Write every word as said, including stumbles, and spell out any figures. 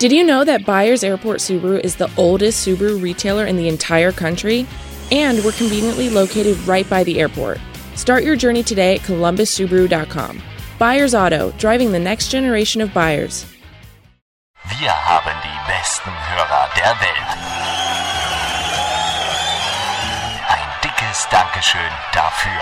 Did you know that Byers Airport Subaru is the oldest Subaru retailer in the entire country? And we're conveniently located right by the airport. Start your journey today at columbus subaru dot com. Byers Auto, driving the next generation of buyers. Wir haben die besten Hörer der Welt. Ein dickes Dankeschön dafür.